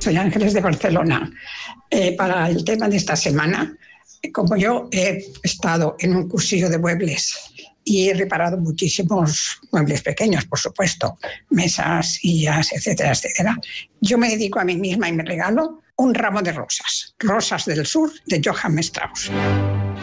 Soy Ángeles de Barcelona. Para el tema de esta semana, como yo he estado en un cursillo de muebles y he reparado muchísimos muebles pequeños, por supuesto, mesas, sillas, etcétera, etcétera, yo me dedico a mí misma y me regalo un ramo de rosas, rosas del sur de Johann Strauss.